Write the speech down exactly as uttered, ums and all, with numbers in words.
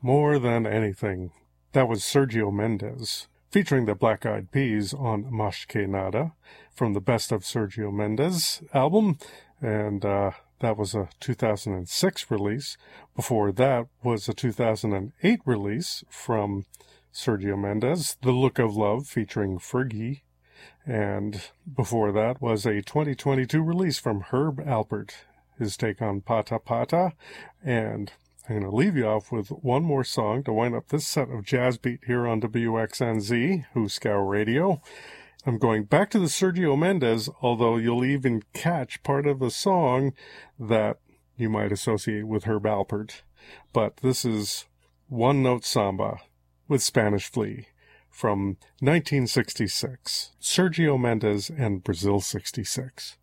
More Than Anything. That was Sergio Mendes, featuring the Black Eyed Peas on Más Que Nada, from the Best of Sergio Mendes album, and uh, that was a two thousand six release. Before that was a two thousand eight release from Sergio Mendes, The Look of Love, featuring Fergie, and before that was a twenty twenty-two release from Herb Alpert, his take on Pata Pata, and I'm going to leave you off with one more song to wind up this set of Jazz Beat here on W X N Z, Huskow Radio. I'm going back to the Sergio Mendes, although you'll even catch part of the song that you might associate with Herb Alpert. But this is One Note Samba with Spanish Flea from nineteen sixty-six. Sergio Mendes and Brazil sixty-six.